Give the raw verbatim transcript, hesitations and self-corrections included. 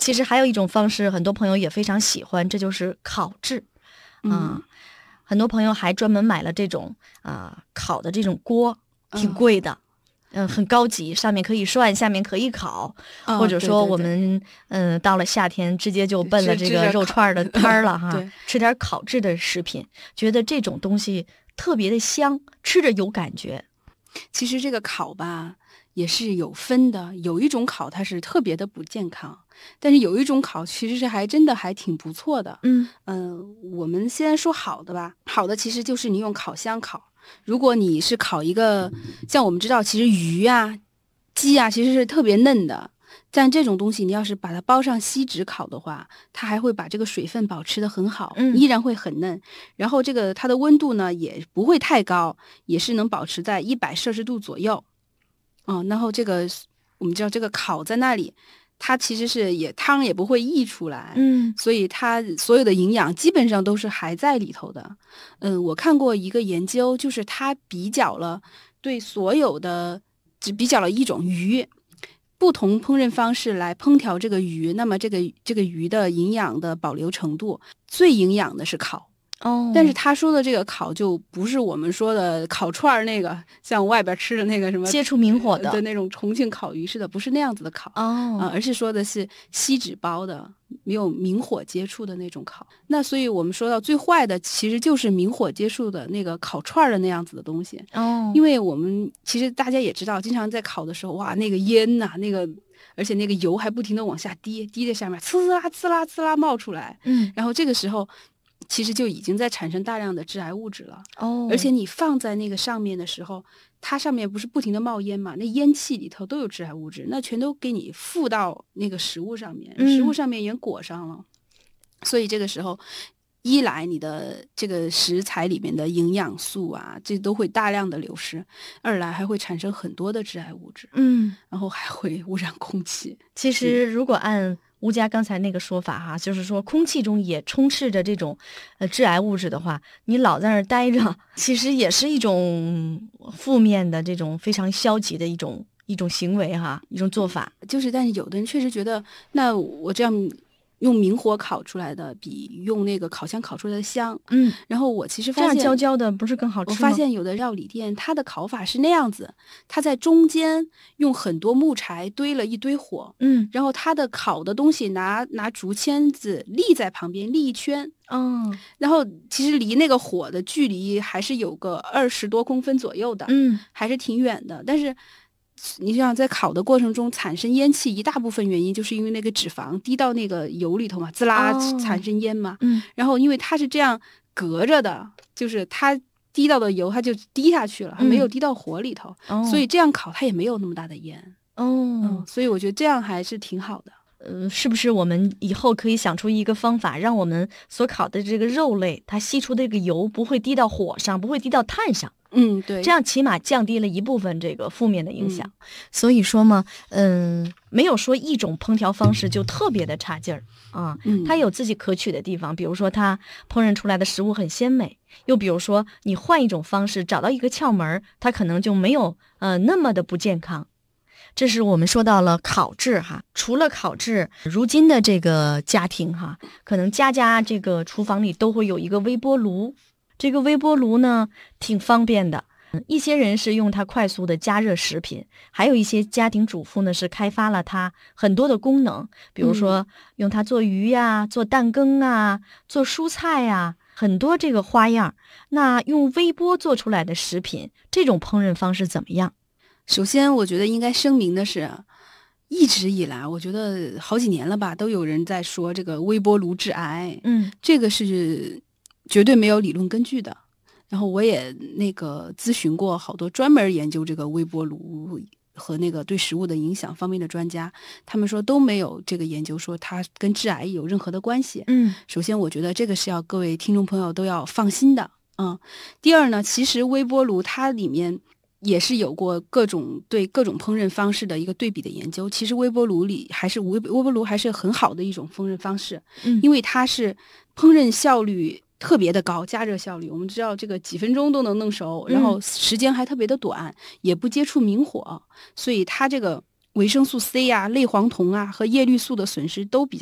其实还有一种方式，很多朋友也非常喜欢，这就是烤制啊、 嗯。 很多朋友还专门买了这种啊、烤的这种锅，挺贵的。嗯，很高级，上面可以涮，下面可以烤， 哦、 或者说我对对对们嗯到了夏天直接就奔了这个吃吃点烤肉串儿的摊儿了哈， 对， 吃点烤制的食品，觉得这种东西特别的香，吃着有感觉。 其实这个烤吧也是有分的，有一种烤它是特别的不健康，但是有一种烤其实是还真的还挺不错的。 嗯嗯、呃我们先说好的吧，好的其实就是你用烤箱烤。如果你是烤一个，像我们知道，其实鱼啊、鸡啊，其实是特别嫩的。但这种东西，你要是把它包上锡纸烤的话，它还会把这个水分保持得很好， 嗯依然会很嫩。然后这个它的温度呢也不会太高，也是能保持在一百摄氏度左右。哦，然后这个我们知道这个烤在那里，它其实是也汤也不会溢出来， 嗯所以它所有的营养基本上都是还在里头的。嗯，我看过一个研究，就是它比较了对所有的，只比较了一种鱼。不同烹饪方式来烹调这个鱼，那么这个这个鱼的营养的保留程度，最营养的是烤。 哦， 但是他说的这个烤就不是我们说的烤串儿那个，像外边吃的那个什么接触明火的的那种重庆烤鱼似的，不是那样子的烤啊、 哦， 而是说的是锡纸包的，没有明火接触的那种烤。那所以我们说到最坏的，其实就是明火接触的那个烤串儿的那样子的东西。 哦， 因为我们其实大家也知道，经常在烤的时候，哇，那个烟呐、那个而且那个油还不停的往下滴，滴在下面，呲啦呲啦呲啦冒出来。 嗯然后这个时候，其实就已经在产生大量的致癌物质了。 哦， 而且你放在那个上面的时候，它上面不是不停的冒烟嘛？那烟气里头都有致癌物质，那全都给你附到那个食物上面， 嗯食物上面也裹上了。所以这个时候，一来你的这个食材里面的营养素啊，这都会大量的流失；二来还会产生很多的致癌物质， 嗯， 然后还会污染空气。 其实如果按吴佳刚才那个说法哈，就是说空气中也充斥着这种呃致癌物质的话，你老在那儿待着，其实也是一种负面的这种非常消极的一种一种行为哈，一种做法。 就是，但是有的人确实觉得，那我这样用明火烤出来的比用那个烤箱烤出来的香。 嗯， 然后我其实这样发现， 焦焦的不是更好吃吗？ 我发现有的料理店它的烤法是那样子，它在中间用很多木柴堆了一堆火， 嗯然后它的烤的东西拿拿竹签子立在旁边立一圈， 哦然后其实离那个火的距离还是有个二十多公分左右的， 嗯还是挺远的。但是你想在烤的过程中产生烟气，一大部分原因就是因为那个脂肪滴到那个油里头嘛，滋啦哦产生烟嘛。 嗯然后因为它是这样隔着的，就是它滴到的油它就滴下去了，它没有滴到火里头， 哦， 所以这样烤它也没有那么大的烟。 哦嗯，所以我觉得这样还是挺好的。 呃，是不是我们以后可以想出一个方法，让我们所烤的这个肉类，它吸出的这个油不会滴到火上，不会滴到炭上？ 嗯，对， 这样起码降低了一部分这个负面的影响。所以说嘛，嗯，没有说一种烹调方式就特别的差劲儿啊， 嗯它有自己可取的地方，比如说它烹饪出来的食物很鲜美，又比如说你换一种方式找到一个窍门儿，它可能就没有呃那么的不健康。这是我们说到了烤制哈，除了烤制，如今的这个家庭哈，可能家家这个厨房里都会有一个微波炉。这个微波炉呢，挺方便的。一些人是用它快速的加热食品，还有一些家庭主妇呢是开发了它很多的功能，比如说用它做鱼呀、做蛋羹啊、做蔬菜呀，很多这个花样。那用微波做出来的食品，这种烹饪方式怎么样？ 首先，我觉得应该声明的是，一直以来，我觉得好几年了吧，都有人在说这个微波炉致癌， 嗯这个是绝对没有理论根据的。然后我也那个咨询过好多专门研究这个微波炉和那个对食物的影响方面的专家，他们说都没有这个研究说它跟致癌有任何的关系。 嗯首先，我觉得这个是要各位听众朋友都要放心的。嗯，第二呢，其实微波炉它里面也是有过各种对各种烹饪方式的一个对比的研究。其实微波炉里还是微微波炉还是很好的一种烹饪方式， 嗯， 因为它是烹饪效率特别的高，加热效率我们知道这个几分钟都能弄熟，然后时间还特别的短，也不接触明火，所以它这个维生素 C 啊、类黄酮啊和叶绿素的损失都比较